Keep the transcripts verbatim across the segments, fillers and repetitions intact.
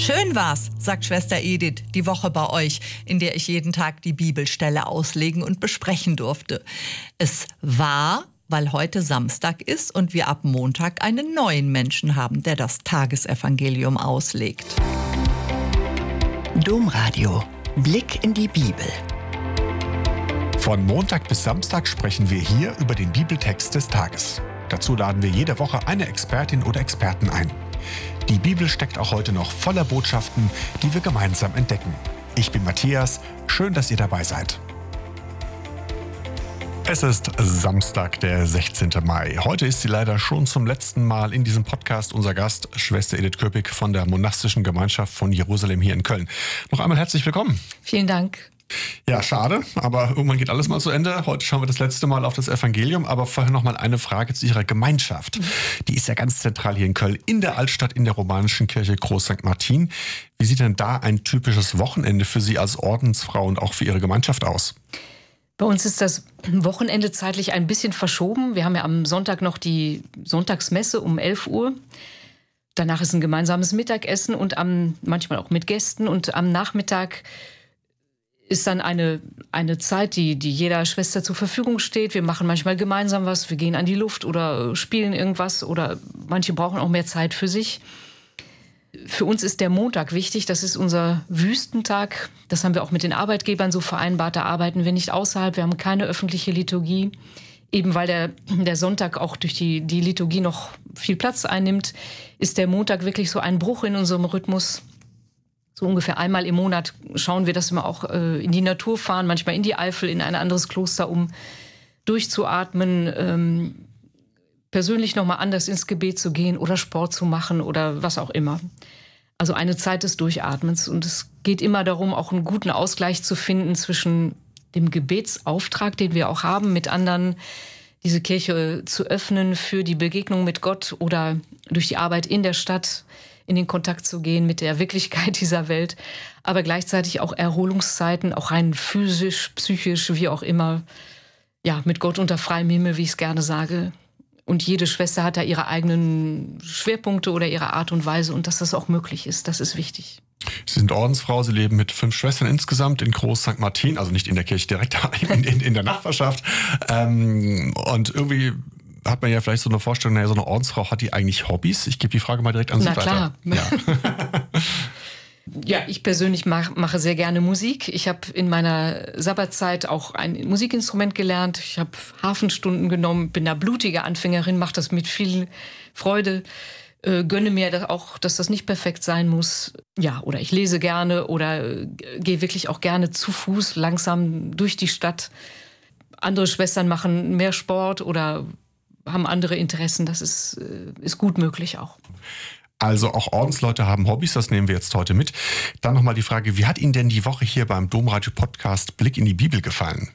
Schön war's, sagt Schwester Edith, die Woche bei euch, in der ich jeden Tag die Bibelstelle auslegen und besprechen durfte. Es war, weil heute Samstag ist und wir ab Montag einen neuen Menschen haben, der das Tagesevangelium auslegt. Domradio. Blick in die Bibel. Von Montag bis Samstag sprechen wir hier über den Bibeltext des Tages. Dazu laden wir jede Woche eine Expertin oder Experten ein. Die Bibel steckt auch heute noch voller Botschaften, die wir gemeinsam entdecken. Ich bin Matthias, schön, dass ihr dabei seid. Es ist Samstag, der sechzehnte Mai. Heute ist sie leider schon zum letzten Mal in diesem Podcast unser Gast, Schwester Edith Köpik von der Monastischen Gemeinschaft von Jerusalem hier in Köln. Noch einmal herzlich willkommen. Vielen Dank. Ja, schade, aber irgendwann geht alles mal zu Ende. Heute schauen wir das letzte Mal auf das Evangelium, aber vorher noch mal eine Frage zu Ihrer Gemeinschaft. Mhm. Die ist ja ganz zentral hier in Köln, in der Altstadt, in der romanischen Kirche Groß Sankt Martin. Wie sieht denn da ein typisches Wochenende für Sie als Ordensfrau und auch für Ihre Gemeinschaft aus? Bei uns ist das Wochenende zeitlich ein bisschen verschoben. Wir haben ja am Sonntag noch die Sonntagsmesse um elf Uhr. Danach ist ein gemeinsames Mittagessen und am, manchmal auch mit Gästen. Und am Nachmittag ist dann eine, eine Zeit, die, die jeder Schwester zur Verfügung steht. Wir machen manchmal gemeinsam was, wir gehen an die Luft oder spielen irgendwas oder manche brauchen auch mehr Zeit für sich. Für uns ist der Montag wichtig, das ist unser Wüstentag. Das haben wir auch mit den Arbeitgebern so vereinbart, da arbeiten wir nicht außerhalb, wir haben keine öffentliche Liturgie. Eben weil der, der Sonntag auch durch die, die Liturgie noch viel Platz einnimmt, ist der Montag wirklich so ein Bruch in unserem Rhythmus. So ungefähr einmal im Monat schauen wir, dass wir auch äh, in die Natur fahren, manchmal in die Eifel, in ein anderes Kloster, um durchzuatmen, ähm, persönlich nochmal anders ins Gebet zu gehen oder Sport zu machen oder was auch immer. Also eine Zeit des Durchatmens. Und es geht immer darum, auch einen guten Ausgleich zu finden zwischen dem Gebetsauftrag, den wir auch haben, mit anderen diese Kirche zu öffnen für die Begegnung mit Gott oder durch die Arbeit in der Stadt in den Kontakt zu gehen mit der Wirklichkeit dieser Welt, aber gleichzeitig auch Erholungszeiten, auch rein physisch, psychisch, wie auch immer, ja, mit Gott unter freiem Himmel, wie ich es gerne sage. Und jede Schwester hat da ihre eigenen Schwerpunkte oder ihre Art und Weise und dass das auch möglich ist, das ist wichtig. Sie sind Ordensfrau, Sie leben mit fünf Schwestern insgesamt in Groß Sankt Martin, also nicht in der Kirche direkt, aber in, in, in der Nachbarschaft. Ähm, und irgendwie hat man ja vielleicht so eine Vorstellung, naja, so eine Ordensfrau, hat die eigentlich Hobbys? Ich gebe die Frage mal direkt an Sie Na weiter. Na klar. Ja. Ja, ich persönlich mach, mache sehr gerne Musik. Ich habe in meiner Sabbatzeit auch ein Musikinstrument gelernt. Ich habe Harfenstunden genommen, bin eine blutige Anfängerin, mache das mit viel Freude. Äh, gönne mir das auch, dass das nicht perfekt sein muss. Ja, oder ich lese gerne oder äh, gehe wirklich auch gerne zu Fuß langsam durch die Stadt. Andere Schwestern machen mehr Sport oder haben andere Interessen. Das ist, ist gut möglich auch. Also auch Ordensleute haben Hobbys, das nehmen wir jetzt heute mit. Dann nochmal die Frage, wie hat Ihnen denn die Woche hier beim Domradio-Podcast Blick in die Bibel gefallen?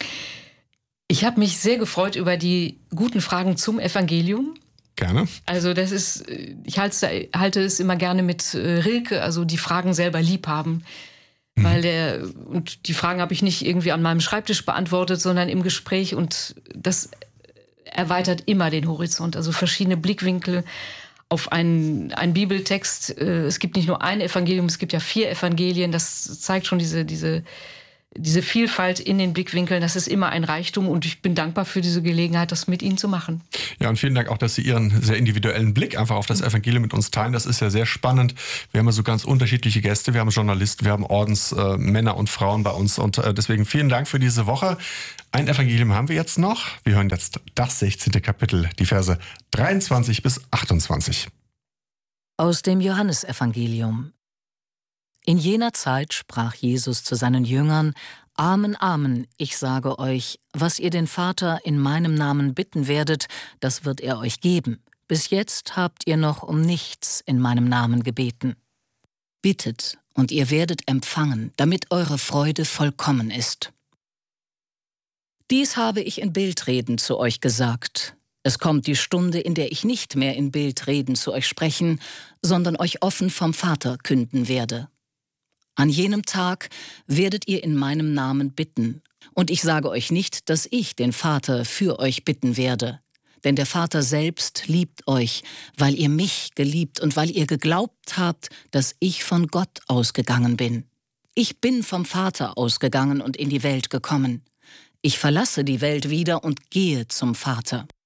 Ich habe mich sehr gefreut über die guten Fragen zum Evangelium. Gerne. Also das ist, ich halte, halte es immer gerne mit Rilke, also die Fragen selber lieb haben. Mhm. Weil der, und die Fragen habe ich nicht irgendwie an meinem Schreibtisch beantwortet, sondern im Gespräch und das erweitert immer den Horizont, also verschiedene Blickwinkel auf einen, einen Bibeltext. Es gibt nicht nur ein Evangelium, es gibt ja vier Evangelien. Das zeigt schon diese, diese, diese Vielfalt in den Blickwinkeln. Das ist immer ein Reichtum und ich bin dankbar für diese Gelegenheit, das mit Ihnen zu machen. Ja, und vielen Dank auch, dass Sie Ihren sehr individuellen Blick einfach auf das Evangelium mit uns teilen. Das ist ja sehr spannend. Wir haben ja so ganz unterschiedliche Gäste. Wir haben Journalisten, wir haben Ordensmänner äh, und Frauen bei uns und äh, deswegen vielen Dank für diese Woche. Ein Evangelium haben wir jetzt noch. Wir hören jetzt das sechzehnte Kapitel, die Verse dreiundzwanzig bis achtundzwanzig. Aus dem Johannesevangelium. In jener Zeit sprach Jesus zu seinen Jüngern: Amen, Amen, ich sage euch, was ihr den Vater in meinem Namen bitten werdet, das wird er euch geben. Bis jetzt habt ihr noch um nichts in meinem Namen gebeten. Bittet, und ihr werdet empfangen, damit eure Freude vollkommen ist. Dies habe ich in Bildreden zu euch gesagt. Es kommt die Stunde, in der ich nicht mehr in Bildreden zu euch sprechen, sondern euch offen vom Vater künden werde. An jenem Tag werdet ihr in meinem Namen bitten. Und ich sage euch nicht, dass ich den Vater für euch bitten werde. Denn der Vater selbst liebt euch, weil ihr mich geliebt und weil ihr geglaubt habt, dass ich von Gott ausgegangen bin. Ich bin vom Vater ausgegangen und in die Welt gekommen. Ich verlasse die Welt wieder und gehe zum Vater.